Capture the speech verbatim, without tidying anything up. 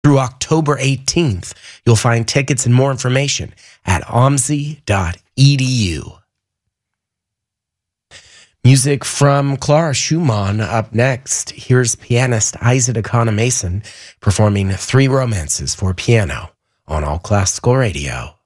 through October eighteenth. You'll find tickets and more information at O M S I dot E D U. Music from Clara Schumann up next. Here's pianist Isa DeCona Mason performing Three Romances for piano on All Classical Radio.